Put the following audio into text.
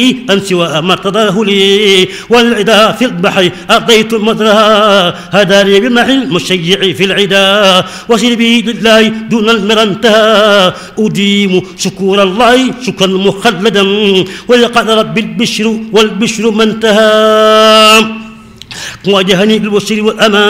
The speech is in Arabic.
أن سوى ما ارتضاه لي والعدا في البحر أعطيت مطرها هداني بمحي المشيع في العدا وسربي لله دون المرى انتهى أديم شكور الله شكرا مخلدا ولقد رب البشر والبشر ما انتهى واجهني بالبشر والأمان